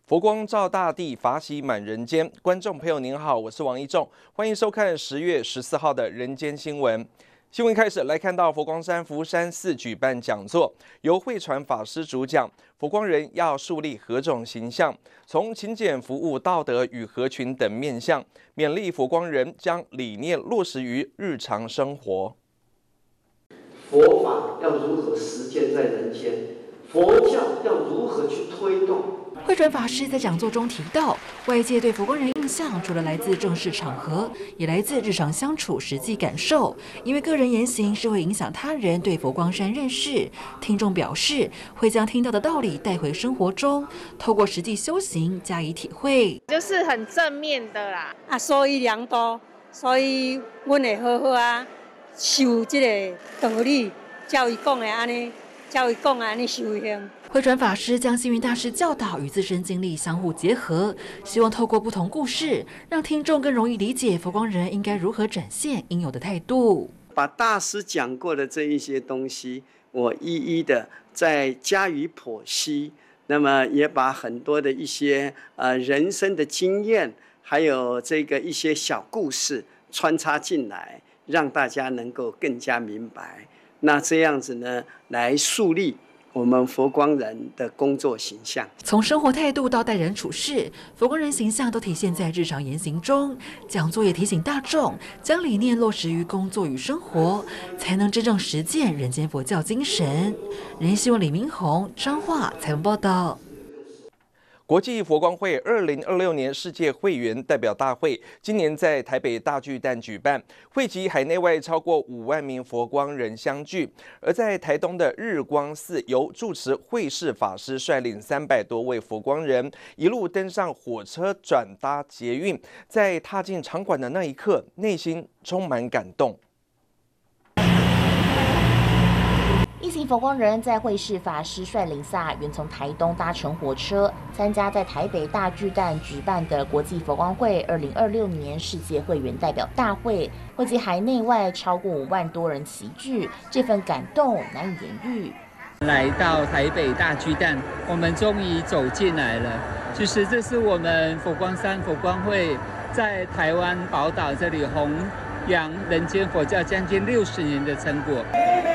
佛光照大地，法喜满人间。观众朋友您好，我是王一仲，欢迎收看10月14号的人间新闻。新闻开始来看到佛光山福山寺举办讲座，由慧传法师主讲。佛光人要树立何种形象？从勤俭服务、道德与合群等面向，勉励佛光人将理念落实于日常生活。 佛法要如何实践在人间？佛教要如何去推动？ 慧传法师在讲座中提到，外界对佛光人印象除了来自正式场合，也来自日常相处实际感受。因为个人言行是会影响他人对佛光山认识。听众表示，会将听到的道理带回生活中，透过实际修行加以体会， 就是很正面的啦。 所以良多，所以阮会好好啊，修这个道理，教伊讲的安尼，教伊讲的安尼修行。 慧传法师将星云大师教导与自身经历相互结合，希望透过不同故事，让听众更容易理解佛光人应该如何展现应有的态度。 把大师讲过的这一些东西，我一一的再加以剖析，那么也把很多的一些人生的经验，还有这个一些小故事穿插进来，让大家能够更加明白。那这样子呢，来树立我们佛光人的工作形象， 从生活态度到待人处事，佛光人形象都体现在日常言行中。讲座也提醒大众，将理念落实于工作与生活，才能真正实践人间佛教精神。人间新闻李明宏、彰化采访报道。 国际佛光会2026年世界会员代表大会今年在台北大巨蛋举办，汇集海内外超过5万名佛光人相聚。而在台东的日光寺，由住持慧世法师率领300多位佛光人，一路登上火车转搭捷运，在踏进场馆的那一刻，内心充满感动。 一行佛光人在慧世法师率领下，原从台东搭乘火车，参加在台北大巨蛋举办的国际佛光会2026年世界会员代表大会，汇集海内外超过5万多人齐聚，这份感动难以言喻。 来到台北大巨蛋，我们终于走进来了。其实这是我们佛光山佛光会在台湾宝岛这里弘扬人间佛教将近60年的成果。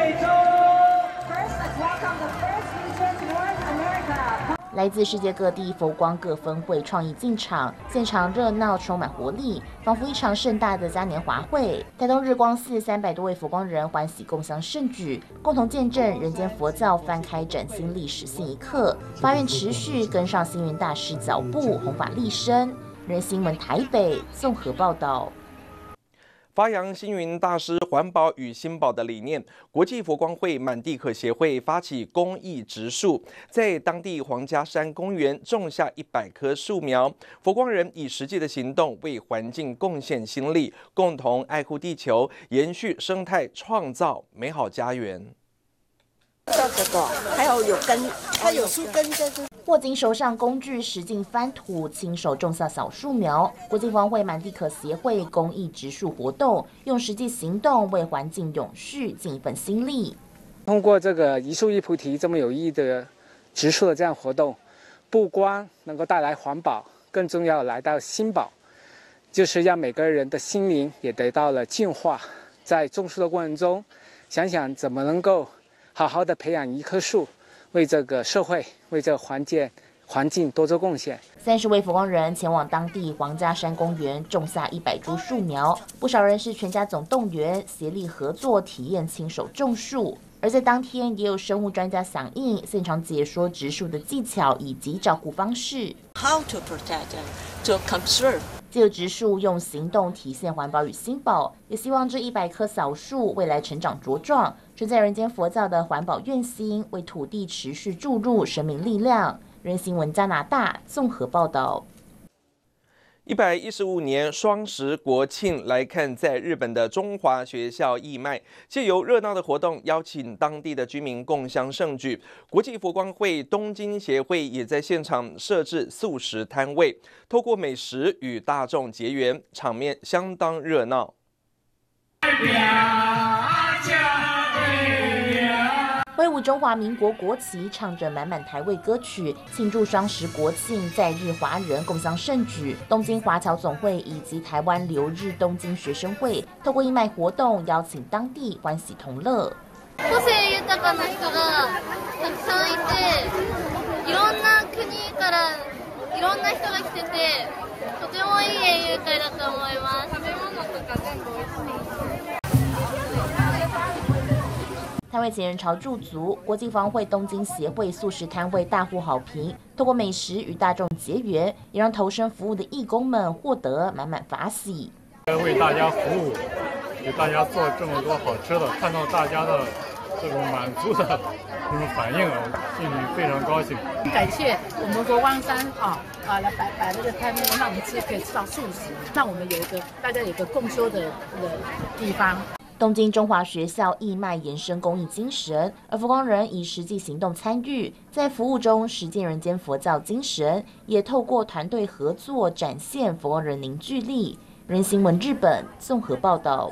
来自世界各地佛光各分会创意进场，现场热闹充满活力，仿佛一场盛大的嘉年华会。台东日光寺300多位佛光人欢喜共襄盛举，共同见证人间佛教翻开崭新历史性一刻，发愿持续跟上星云大师脚步，弘法利生。人新闻台北综合报道。 发扬星云大师环保与新保的理念，国际佛光会满地可协会发起公益植树，在当地皇家山公园种下100棵树苗。佛光人以实际的行动为环境贡献心力，共同爱护地球，延续生态，创造美好家园。 这个还有根，它有树根在这。 握紧手上工具，使劲翻土，亲手种下小树苗。国际佛光会满地可协会公益植树活动，用实际行动为环境永续尽一份心力。 通过这个一树一菩提这么有意义的植树的这样活动，不光能够带来环保，更重要来到心保，就是让每个人的心灵也得到了净化。在种树的过程中，想想怎么能够好好的培养一棵树，为这个社会，为这个环境多做贡献。 30位佛光人前往当地皇家山公园种下100株树苗，不少人是全家总动员，协力合作体验亲手种树。而在当天，也有生物专家响应，现场解说植树的技巧以及照顾方式。 How to protect and to conserve。 借由植树用行动体现环保与心保，也希望这100棵小树未来成长茁壮，存在人间佛教的环保愿心，为土地持续注入生命力量。人新闻加拿大综合报道。 115年双十国庆来看，在日本的中华学校义卖，借由热闹的活动，邀请当地的居民共襄盛举。国际佛光会东京协会也在现场设置素食摊位，透过美食与大众结缘，场面相当热闹。 挥挥舞中华民国国旗，唱着满满台味歌曲，庆祝双十国庆，在日华人共襄盛举。东京华侨总会以及台湾留日东京学生会透过义卖活动，邀请当地欢喜同乐。 個性豊かな人がたくさんいて、いろんな国からいろんな人が来てて、とてもいい園遊会だと思います。食べ物とか全部美味しい。 摊位前人潮驻足，国际防会东京协会素食摊位大获好评。透过美食与大众结缘，也让投身服务的义工们获得满满法喜。 为大家服务，给大家做这么多好吃的，看到大家的这种满足的这种反应啊，心里非常高兴。 感谢我们国光山来摆这个摊位，让我们可以吃到素食，让我们大家有一个共修的地方。 东京中华学校义卖延伸公益精神，而佛光人以实际行动参与，在服务中实践人间佛教精神，也透过团队合作展现佛光人凝聚力。人新闻日本综合报道。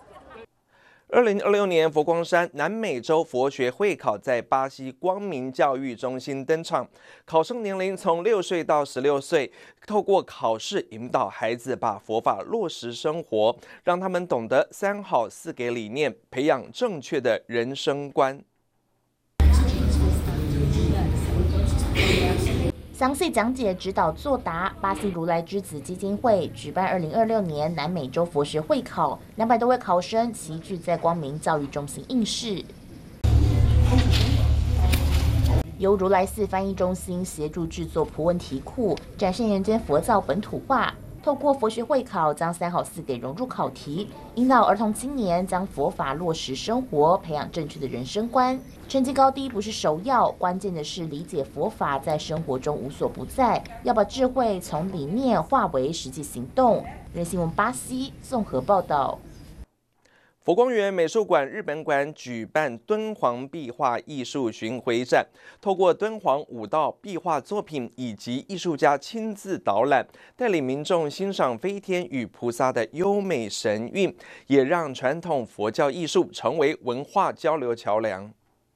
2026年佛光山南美洲佛学会考在巴西光明教育中心登场，考生年龄从6岁到16岁，透过考试引导孩子把佛法落实生活，让他们懂得3好4给理念，培养正确的人生观。 详细讲解、指导作答。巴西如来之子基金会举办2026年南美洲佛学会考，200多位考生齐聚在光明教育中心应试。由如来寺翻译中心协助制作图文题库，展现人间佛教本土化。透过佛学会考，将3好4给融入考题，引导儿童青年将佛法落实生活，培养正确的人生观。成绩高低不是首要，关键的是理解佛法在生活中无所不在，要把智慧从理念化为实际行动。人新闻巴西综合报道。 佛光园美术馆日本馆举办敦煌壁画艺术巡回展，透过敦煌5道壁画作品以及艺术家亲自导览，带领民众欣赏飞天与菩萨的优美神韵，也让传统佛教艺术成为文化交流桥梁。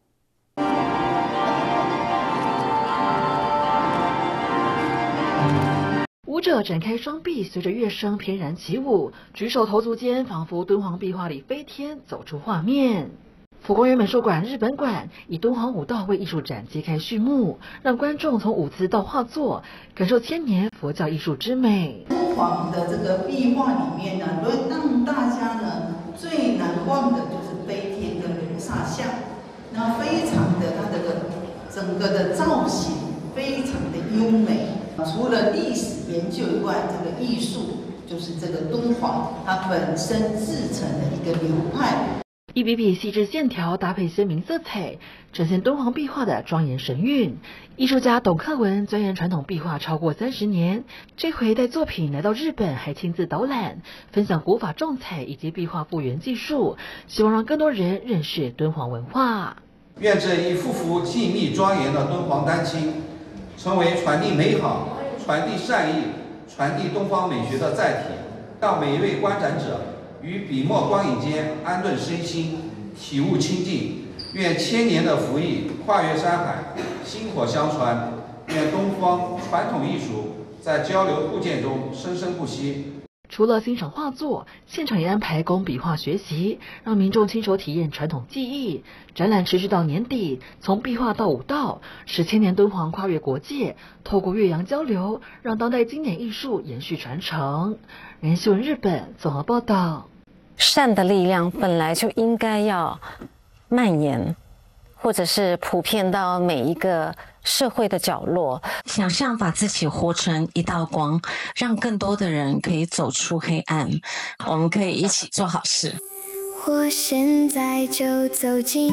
舞者展开双臂，随着乐声翩然起舞，举手投足间仿佛敦煌壁画里飞天，走出画面。佛光园美术馆日本馆以敦煌5道为艺术展揭开序幕，让观众从舞姿到画作，感受千年佛教艺术之美。 敦煌的这个壁画里面呢，让大家呢最难忘的就是飞天跟菩萨像，那非常的它的整个的造型非常的优美。除了历史研究以外，这个艺术就是这个敦煌它本身自成的一个流派。 一笔笔细致线条搭配鲜明色彩，呈现敦煌壁画的庄严神韵。艺术家董克文钻研传统壁画超过30年，这回带作品来到日本，还亲自导览，分享古法重彩以及壁画复原技术，希望让更多人认识敦煌文化。 愿这一幅幅静谧庄严的敦煌丹青，成为传递美好、传递善意、传递东方美学的载体，让每一位观展者于笔墨光影间安顿身心，体悟清净。愿千年的福益跨越山海，薪火相传。愿东方传统艺术在交流互鉴中生生不息。 除了欣赏画作，现场也安排工笔画学习，让民众亲手体验传统技艺。展览持续到年底，从壁画到舞蹈，使千年敦煌跨越国界，透过岳阳交流，让当代经典艺术延续传承。人新闻日本综合报道。 善的力量本来就应该要蔓延，或者是普遍到每一个社会的角落。 想象把自己活成一道光，让更多的人可以走出黑暗，我们可以一起做好事。 我现在就走进。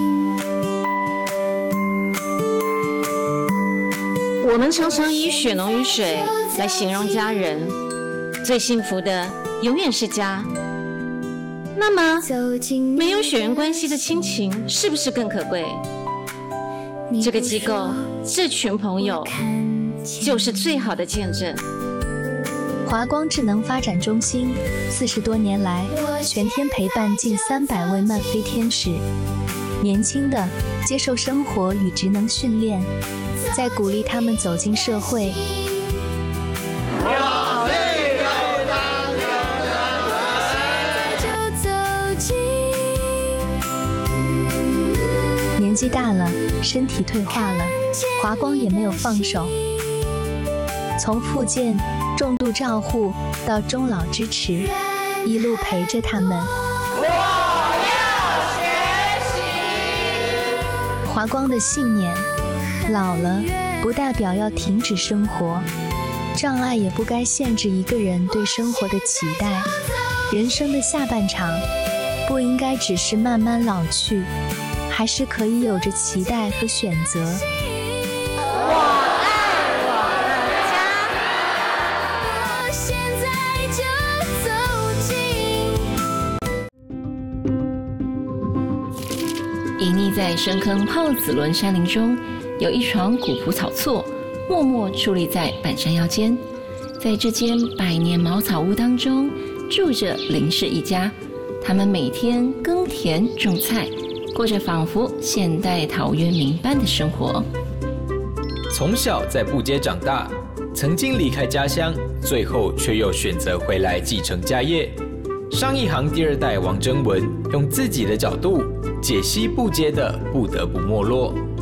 我们常常以血浓于水来形容家人，最幸福的永远是家。那么没有血缘关系的亲情是不是更可贵？这个机构，这群朋友就是最好的见证。 华光智能发展中心40多年来，全天陪伴近300位漫飞天使， 年轻的接受生活与职能训练，在鼓励他们走进社会。年纪大了，身体退化了，华光也没有放手。从复健、重度照护到终老支持，一路陪着他们。华光的信念：老了不代表要停止生活，障碍也不该限制一个人对生活的期待。人生的下半场不应该只是慢慢老去，还是可以有着期待和选择。 隐匿在深坑泡子仑山林中，有一床古朴草厝，默默矗立在半山腰间。在这间百年茅草屋当中，住着林氏一家。他们每天耕田种菜，过着仿佛现代陶渊明般的生活。 从小在布街长大，曾经离开家乡，最后却又选择回来继承家业。商一行第2代王征文用自己的角度解析布街的不得不没落。